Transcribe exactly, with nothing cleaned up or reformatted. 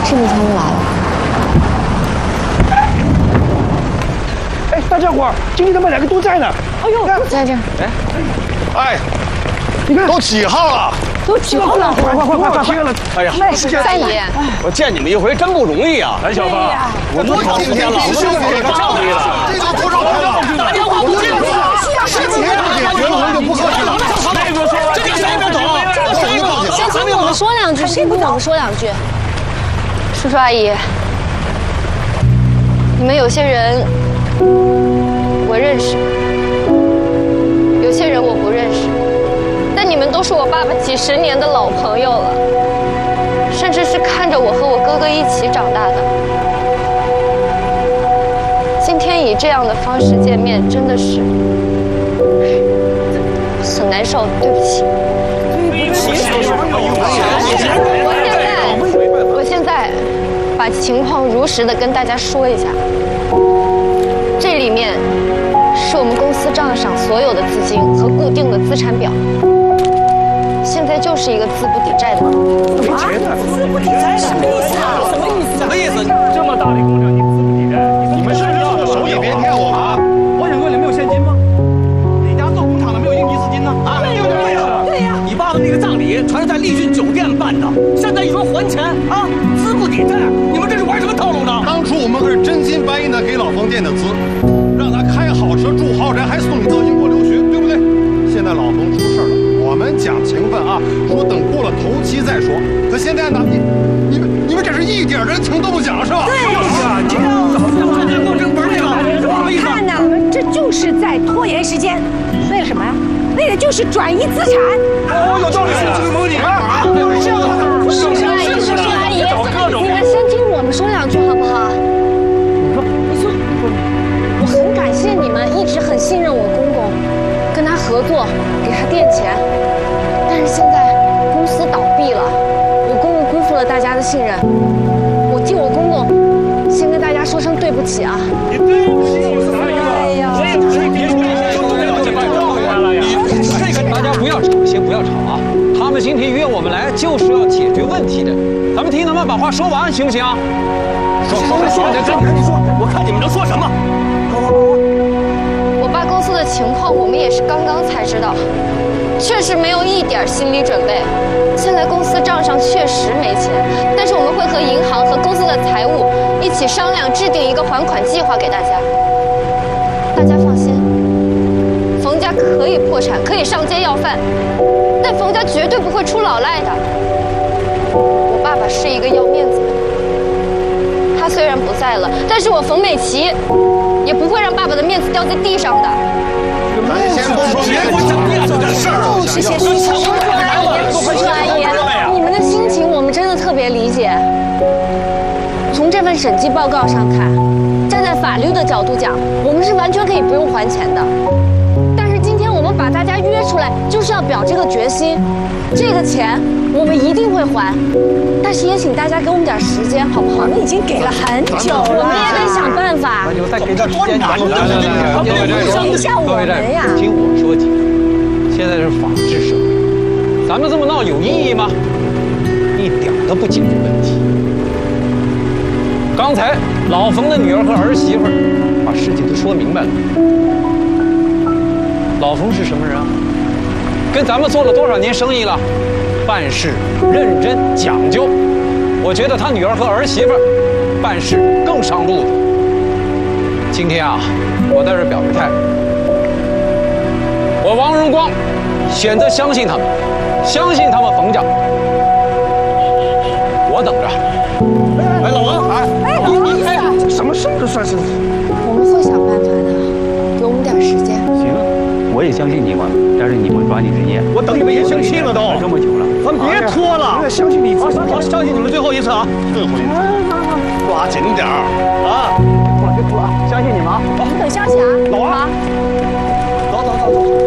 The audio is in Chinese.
是不是他们来了？ 哎，大家伙儿，今天他们两个都在呢。 哎呦，在这。 哎， 哎，你看都几号了？ 都几号了？ 快快快快快快了！ 哎呀， 在哪？ 我见你们一回真不容易啊！ 哎，小芳， 我多长时间了？我们给个仗义了， 这就不让我了。 打电话，我这个需要事情，结了婚就不客气了。 那个说，这个谁也别走，这个谁也别走。 先听我们说两句，先听我们说两句。叔叔阿姨，你们有些人我认识，有些人我不认识。但你们都是我爸爸几十年的老朋友了，甚至是看着我和我哥哥一起长大的。今天以这样的方式见面，真的是很难受，对不起。对不起，我现在，我现在把情况如实的跟大家说一下。这里面是我们公司账上所有的资金和固定的资产表。现在就是一个资不抵债的状态。 没钱呢， 资不抵债什么意思啊？什么意思？ 什么意思？ 这么大的工程，你资不抵债？你们是不是要手也别骗我啊？ 我想问你没有现金吗？哪家做工厂的没有应急资金呢？啊，对呀， 对呀。 你爸爸那个葬礼全是在立讯酒店办的，现在一说还钱啊，资不抵债，你们这是玩什么套路呢？ 当初我们可是真心白银的给老冯垫的资，让他开好车住豪宅，还送你到英国留学，对不对？现在老冯出事了。我们讲情分啊，说等过了头七再说。可现在呢，你、你们、你们这是一点人情都不讲，是吧？ 对呀， 你看这过程本这个，什么意思？ 看呐，这就是在拖延时间，为了什么呀？为了就是转移资产。 哦，有道理，这个蒙你们啊！这样的， 叔叔阿姨，叔叔阿姨，你们先听我们说两句好不好？ 你说，你说，你说， 我很感谢你们一直很信任我公公。跟他合作，给他垫钱，但是现在公司倒闭了，我公公辜负了大家的信任，我替我公公先跟大家说声对不起啊！ 你对不起我是啥意思？ 哎呀， 我也不是别说，就不了解办法了呀！ 这个大家不要吵，先不要吵啊！他们今天约我们来就是要解决问题的，咱们听他们把话说完，行不行？说说说，你赶紧说，我看你们能说什么？ 好好好。 我爸公司的情况，我们也是刚刚才知道，确实没有一点心理准备。现在公司账上确实没钱，但是我们会和银行和公司的财务一起商量，制定一个还款计划给大家。大家放心，冯家可以破产，可以上街要饭，但冯家绝对不会出老赖的。我爸爸是一个要面子的人。他虽然不在了，但是我冯美琪也不会让爸爸的面子掉在地上的。 咱先不说别的，这点事儿， 就是先说叔叔阿姨，叔叔阿姨，你们的心情我们真的特别理解。从这份审计报告上看，站在法律的角度讲，我们是完全可以不用还钱的。但是今天我们把大家约出来，就是要表这个决心。这个钱我们一定会还，但是也请大家给我们点时间，好不好？ 我们已经给了很久了， 我们也得想办法。 那就再给点时间。来来来来， 听一下我们呀！ 听我说几句。现在是法治社会，咱们这么闹有意义吗？一点都不解决问题。刚才老冯的女儿和儿媳妇把事情都说明白了。老冯是什么人啊？跟咱们做了多少年生意了？办事认真讲究。我觉得他女儿和儿媳妇办事更上路的。今天啊，我在这表个态，我王荣光选择相信他们，相信他们冯家。我等着。 哎，老王，哎，哎，你你哎，什么事这算是？ 我们会想办法的，给我们点时间。 行，我也相信你们，但是你们抓紧时间。 我等你们一星期了都， 这么久了， 咱们别拖了。我相信你，好，好，相信你们最后一次啊，最后一次，抓紧点儿啊！ 别哭了，别哭了，相信你们啊！ 我们等消息啊， 老王，走走走走。